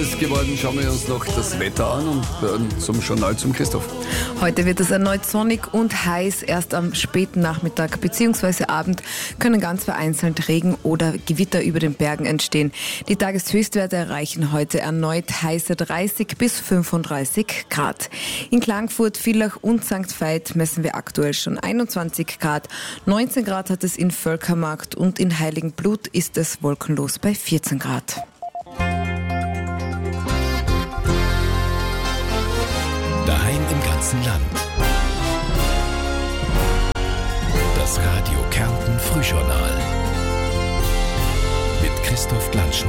ist geworden, schauen wir uns noch das Wetter an und hören zum Journal zum Christoph. Heute wird es erneut sonnig und heiß. Erst am späten Nachmittag bzw. Abend können ganz vereinzelt Regen oder Gewitter über den Bergen entstehen. Die Tageshöchstwerte erreichen heute erneut heiße 30 bis 35 Grad. In Klagenfurt, Villach und St. Veit messen wir aktuell schon 21 Grad. 19 Grad hat es in Völkermarkt und in Heiligenblut ist es wolkenlos bei 14 Grad. Daheim im ganzen Land. Das Radio Kärnten Frühjournal mit Christoph Glanschnick.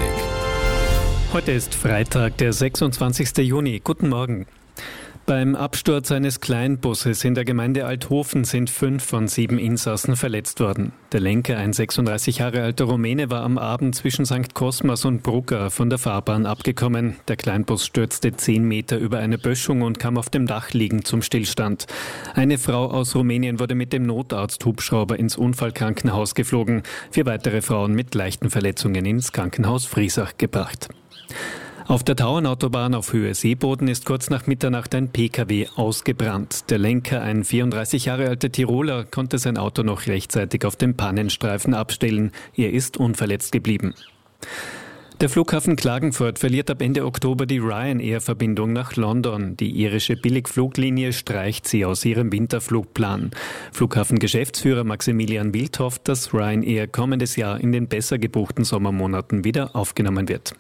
Heute ist Freitag, der 26. Juni. Guten Morgen. Beim Absturz eines Kleinbusses in der Gemeinde Althofen sind 5 von 7 Insassen verletzt worden. Der Lenker, ein 36 Jahre alter Rumäne, war am Abend zwischen St. Cosmas und Brugger von der Fahrbahn abgekommen. Der Kleinbus stürzte 10 Meter über eine Böschung und kam auf dem Dach liegend zum Stillstand. Eine Frau aus Rumänien wurde mit dem Notarzt-Hubschrauber ins Unfallkrankenhaus geflogen. 4 weitere Frauen mit leichten Verletzungen ins Krankenhaus Friesach gebracht. Auf der Tauernautobahn auf Höhe Seeboden ist kurz nach Mitternacht ein Pkw ausgebrannt. Der Lenker, ein 34 Jahre alter Tiroler, konnte sein Auto noch rechtzeitig auf dem Pannenstreifen abstellen. Er ist unverletzt geblieben. Der Flughafen Klagenfurt verliert ab Ende Oktober die Ryanair-Verbindung nach London. Die irische Billigfluglinie streicht sie aus ihrem Winterflugplan. Flughafengeschäftsführer Maximilian Wild hofft, dass Ryanair kommendes Jahr in den besser gebuchten Sommermonaten wieder aufgenommen wird.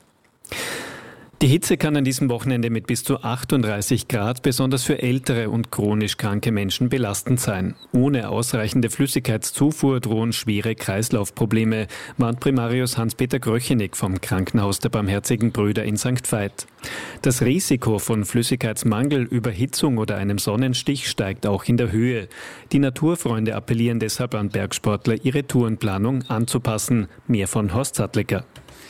Die Hitze kann an diesem Wochenende mit bis zu 38 Grad besonders für ältere und chronisch kranke Menschen belastend sein. Ohne ausreichende Flüssigkeitszufuhr drohen schwere Kreislaufprobleme, warnt Primarius Hans-Peter Gröchenig vom Krankenhaus der Barmherzigen Brüder in St. Veit. Das Risiko von Flüssigkeitsmangel, Überhitzung oder einem Sonnenstich steigt auch in der Höhe. Die Naturfreunde appellieren deshalb an Bergsportler, ihre Tourenplanung anzupassen. Mehr von Horst Sattlecker.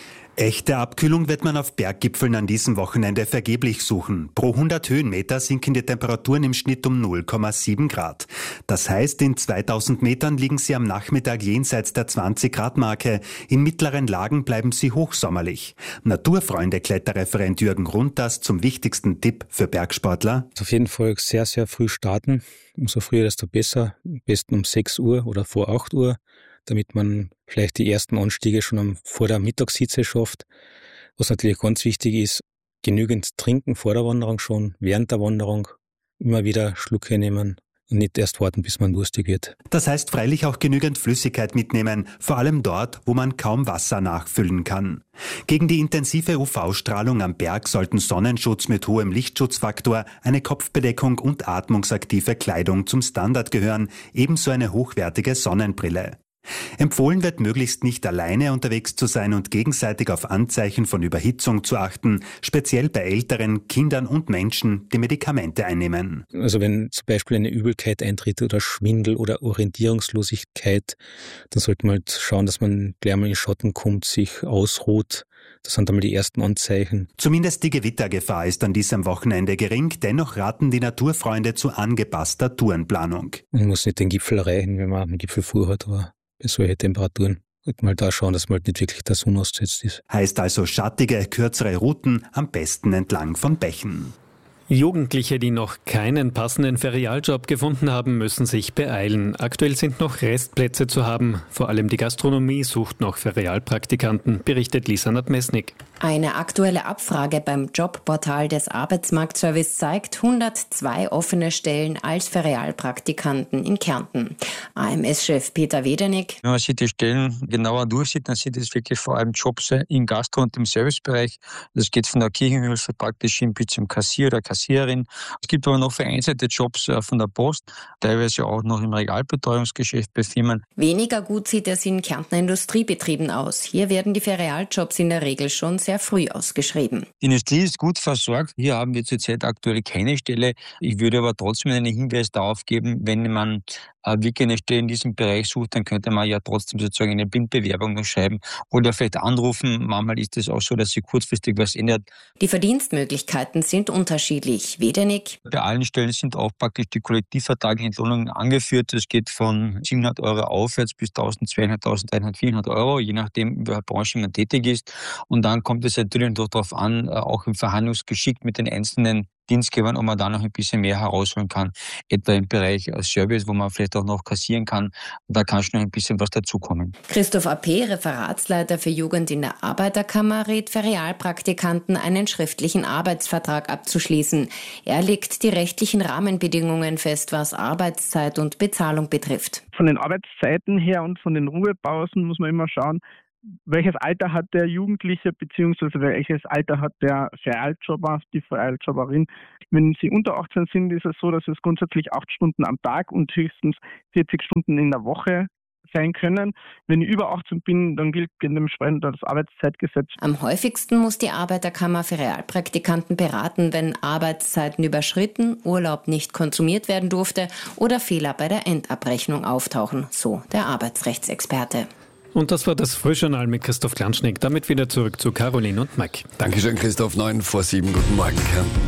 Echte Abkühlung wird man auf Berggipfeln an diesem Wochenende vergeblich suchen. Pro 100 Höhenmeter sinken die Temperaturen im Schnitt um 0,7 Grad. Das heißt, in 2000 Metern liegen sie am Nachmittag jenseits der 20-Grad-Marke. In mittleren Lagen bleiben sie hochsommerlich. Naturfreunde-Kletterreferent Jürgen Runtas zum wichtigsten Tipp für Bergsportler. Auf jeden Fall sehr, sehr früh starten. Umso früher, desto besser. Am besten um 6 Uhr oder vor 8 Uhr. Damit man vielleicht die ersten Anstiege schon vor der Mittagshitze schafft. Was natürlich ganz wichtig ist, genügend trinken vor der Wanderung schon, während der Wanderung, immer wieder Schlucke nehmen und nicht erst warten, bis man durstig wird. Das heißt freilich auch genügend Flüssigkeit mitnehmen, vor allem dort, wo man kaum Wasser nachfüllen kann. Gegen die intensive UV-Strahlung am Berg sollten Sonnenschutz mit hohem Lichtschutzfaktor, eine Kopfbedeckung und atmungsaktive Kleidung zum Standard gehören, ebenso eine hochwertige Sonnenbrille. Empfohlen wird, möglichst nicht alleine unterwegs zu sein und gegenseitig auf Anzeichen von Überhitzung zu achten, speziell bei älteren, Kindern und Menschen, die Medikamente einnehmen. Also wenn zum Beispiel eine Übelkeit eintritt oder Schwindel oder Orientierungslosigkeit, dann sollte man halt schauen, dass man gleich mal in den Schatten kommt, sich ausruht. Das sind einmal die ersten Anzeichen. Zumindest die Gewittergefahr ist an diesem Wochenende gering, dennoch raten die Naturfreunde zu angepasster Tourenplanung. Man muss nicht den Gipfel erreichen, wenn man einen Gipfel vorhat, aber bei solchen Temperaturen sollte man halt da schauen, dass man halt nicht wirklich der Sonne ausgesetzt ist. Heißt also schattige, kürzere Routen, am besten entlang von Bächen. Jugendliche, die noch keinen passenden Ferialjob gefunden haben, müssen sich beeilen. Aktuell sind noch Restplätze zu haben. Vor allem die Gastronomie sucht noch Ferialpraktikanten, berichtet Lisa Nadmesnik. Eine aktuelle Abfrage beim Jobportal des Arbeitsmarktservice zeigt 102 offene Stellen als Ferialpraktikanten in Kärnten. AMS-Chef Peter Wedernick. Wenn man sich die Stellen genauer durchsieht, dann sind es wirklich vor allem Jobs im Gastro- und im Servicebereich. Das geht von der Kirchenhilfe praktisch hin bis zum Kassier oder Kassiererin. Es gibt aber noch vereinzelte Jobs von der Post, teilweise auch noch im Regalbetreuungsgeschäft bei Firmen. Weniger gut sieht es in Kärntner Industriebetrieben aus. Hier werden die Ferialjobs in der Regel schon sehr früh ausgeschrieben. Die Industrie ist gut versorgt. Hier haben wir zurzeit aktuell keine Stelle. Ich würde aber trotzdem einen Hinweis darauf geben, wenn man wirklich eine Stelle in diesem Bereich sucht, dann könnte man ja trotzdem sozusagen eine Blindbewerbung noch schreiben oder vielleicht anrufen. Manchmal ist es auch so, dass sich kurzfristig was ändert. Die Verdienstmöglichkeiten sind unterschiedlich. unterschiedlich. Wedenig: Bei allen Stellen sind auch praktisch die kollektivvertraglichen Entlohnungen angeführt. Das geht von 700 € aufwärts bis 1.200, 1.300, 400 €, je nachdem, in welcher Branche man tätig ist. Und dann kommt es natürlich darauf an, auch im Verhandlungsgeschick mit den einzelnen Dienstgebern, ob man da noch ein bisschen mehr herausholen kann. Etwa im Bereich Service, wo man vielleicht auch noch kassieren kann. Da kann schon noch ein bisschen was dazukommen. Christoph A.P., Referatsleiter für Jugend in der Arbeiterkammer, rät Ferialpraktikanten, einen schriftlichen Arbeitsvertrag abzuschließen. Er legt die rechtlichen Rahmenbedingungen fest, was Arbeitszeit und Bezahlung betrifft. Von den Arbeitszeiten her und von den Ruhepausen muss man immer schauen, welches Alter hat der Jugendliche bzw. welches Alter hat der Ferialjobber, die Ferialjobberin. Wenn sie unter 18 sind, ist es so, dass es grundsätzlich 8 Stunden am Tag und höchstens 40 Stunden in der Woche sein können. Wenn ich über 18 bin, dann gilt dementsprechend das Arbeitszeitgesetz. Am häufigsten muss die Arbeiterkammer Ferialpraktikanten beraten, wenn Arbeitszeiten überschritten, Urlaub nicht konsumiert werden durfte oder Fehler bei der Endabrechnung auftauchen, so der Arbeitsrechtsexperte. Und das war das Frühjournal mit Christoph Glanschnick. Damit wieder zurück zu Caroline und Mike. Dankeschön, Christoph. 7:09. Guten Morgen, Kärnten.